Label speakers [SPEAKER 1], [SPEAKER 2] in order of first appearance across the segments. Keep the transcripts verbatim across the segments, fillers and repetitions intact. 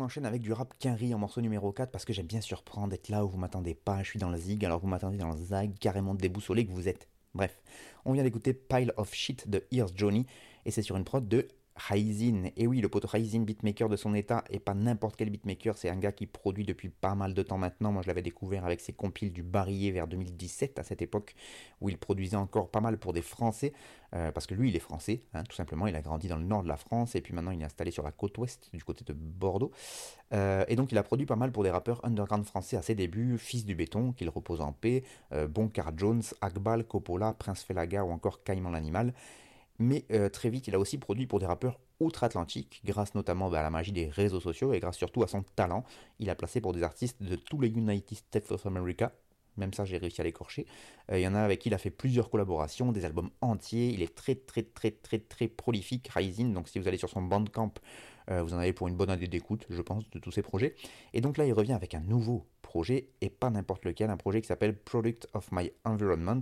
[SPEAKER 1] enchaîne avec du rap Quinry en morceau numéro quatre parce que j'aime bien surprendre, être là où vous m'attendez pas, je suis dans le zig, alors vous m'attendez dans le zag, carrément déboussolé que vous êtes. Bref, on vient d'écouter Pile of Shit de Here's Johnny, et c'est sur une prod de Raisin. Et oui, le pote Raisin, beatmaker de son état, et pas n'importe quel beatmaker, c'est un gars qui produit depuis pas mal de temps maintenant. Moi je l'avais découvert avec ses compiles du Barillet vers deux mille dix-sept, à cette époque où il produisait encore pas mal pour des Français, euh, parce que lui il est français, hein, tout simplement, il a grandi dans le nord de la France, et puis maintenant il est installé sur la côte ouest, du côté de Bordeaux. Euh, et donc il a produit pas mal pour des rappeurs underground français à ses débuts, Fils du Béton, qu'il repose en paix, euh, Bonkar Jones, Akbal, Coppola, Prince Felaga ou encore Caïman l'Animal. Mais euh, très vite, il a aussi produit pour des rappeurs outre-Atlantique, grâce notamment bah, à la magie des réseaux sociaux et grâce surtout à son talent. Il a placé pour des artistes de tous les United States of America. Même ça, j'ai réussi à l'écorcher. Euh, il y en a avec qui il a fait plusieurs collaborations, des albums entiers. Il est très, très, très, très, très prolifique, Raisin. Donc, si vous allez sur son Bandcamp, euh, vous en avez pour une bonne année d'écoute, je pense, de tous ses projets. Et donc là, il revient avec un nouveau projet, et pas n'importe lequel, un projet qui s'appelle Product of My Environment.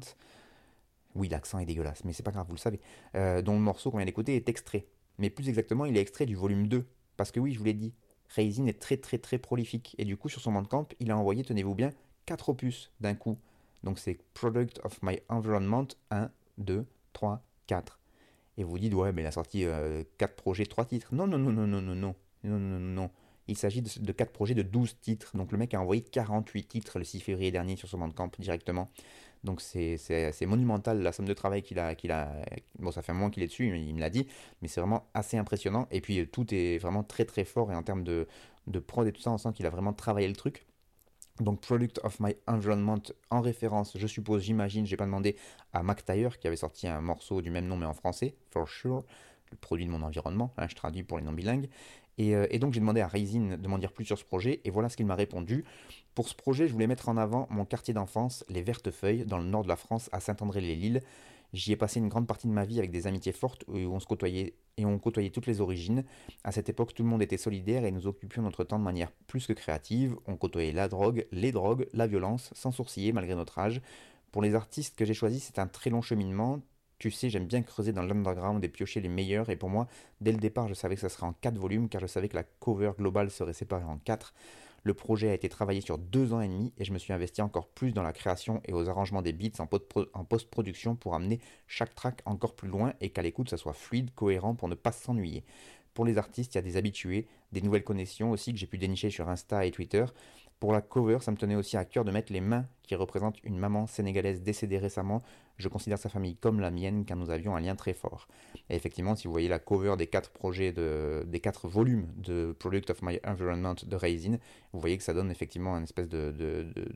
[SPEAKER 1] Oui, l'accent est dégueulasse, mais c'est pas grave, vous le savez. Euh, dont le morceau qu'on vient d'écouter est extrait. Mais plus exactement, il est extrait du volume deux. Parce que oui, je vous l'ai dit, Raisin est très très très prolifique. Et du coup, sur son Bandcamp, il a envoyé, tenez-vous bien, quatre opus d'un coup. Donc c'est Product of My Environment un, deux, trois, quatre. Et vous dites, ouais, mais il a sorti euh, quatre projets, trois titres. Non, non, non, non, non, non, non, non, non, non. Il s'agit de, de quatre projets de douze titres. Donc le mec a envoyé quarante-huit titres le six février dernier sur son Bandcamp directement. Donc c'est, c'est, c'est monumental la somme de travail qu'il a, qu'il a. Bon, ça fait un moment qu'il est dessus, il me l'a dit, mais c'est vraiment assez impressionnant. Et puis tout est vraiment très très fort, et en termes de, de prod et tout ça, on sent qu'il a vraiment travaillé le truc. Donc Product of My Environment, en référence, je suppose, j'imagine, j'ai pas demandé, à Mac Taylor qui avait sorti un morceau du même nom mais en français, For Sure, le produit de mon environnement, hein, je traduis pour les non bilingues. Et, euh, et donc j'ai demandé à Raisin de m'en dire plus sur ce projet, et voilà ce qu'il m'a répondu. Pour ce projet, je voulais mettre en avant mon quartier d'enfance, les Vertefeuilles, dans le nord de la France, à Saint-André-les-Lilles. J'y ai passé une grande partie de ma vie avec des amitiés fortes où on se côtoyait et on côtoyait toutes les origines. À cette époque, tout le monde était solidaire et nous occupions notre temps de manière plus que créative. On côtoyait la drogue, les drogues, la violence, sans sourciller malgré notre âge. Pour les artistes que j'ai choisis, c'est un très long cheminement. Tu sais, j'aime bien creuser dans l'underground et piocher les meilleurs, et pour moi, dès le départ, je savais que ça serait en quatre volumes, car je savais que la cover globale serait séparée en quatre. Le projet a été travaillé sur deux ans et demi, et je me suis investi encore plus dans la création et aux arrangements des beats en post-production pour amener chaque track encore plus loin, et qu'à l'écoute, ça soit fluide, cohérent, pour ne pas s'ennuyer. Pour les artistes, il y a des habitués, des nouvelles connexions aussi que j'ai pu dénicher sur Insta et Twitter. Pour la cover, ça me tenait aussi à cœur de mettre les mains qui représentent une maman sénégalaise décédée récemment. Je considère sa famille comme la mienne, car nous avions un lien très fort. Et effectivement, si vous voyez la cover des quatre projets, de, des quatre volumes de Product of My Environment de Raisin, vous voyez que ça donne effectivement une espèce de... de, de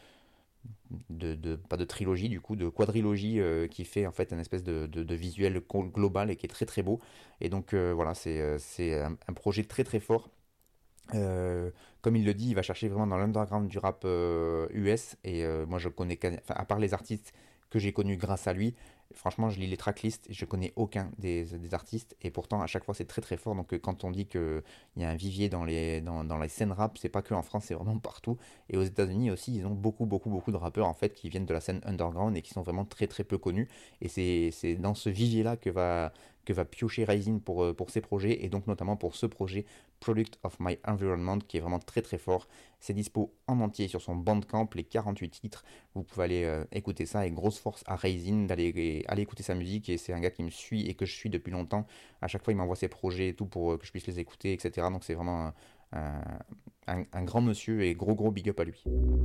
[SPEAKER 1] De, de, pas de trilogie du coup, de quadrilogie, euh, qui fait en fait un espèce de, de, de visuel global et qui est très très beau. Et donc euh, voilà, c'est, euh, c'est un, un projet très très fort. Euh, comme il le dit, il va chercher vraiment dans l'underground du rap euh, U S, et euh, moi je connais, enfin, à part les artistes que j'ai connus grâce à lui, franchement je lis les tracklists et je connais aucun des, des artistes, et pourtant à chaque fois c'est très très fort. Donc euh, quand on dit qu'il y a un vivier dans les, dans, dans les scènes rap, c'est pas que en France, c'est vraiment partout. Et aux États-Unis aussi, ils ont beaucoup beaucoup beaucoup de rappeurs en fait qui viennent de la scène underground et qui sont vraiment très très peu connus, et c'est, c'est dans ce vivier là que va que va piocher Raisin pour, pour ses projets, et donc notamment pour ce projet Product of My Environment, qui est vraiment très très fort. C'est dispo en entier sur son Bandcamp, les quarante-huit titres. Vous pouvez aller euh, écouter ça, et grosse force à Raisin d'aller aller écouter sa musique. Et c'est un gars qui me suit et que je suis depuis longtemps. À chaque fois, il m'envoie ses projets et tout pour euh, que je puisse les écouter, et cetera. Donc c'est vraiment un, un, un, un grand monsieur, et gros gros big up à lui.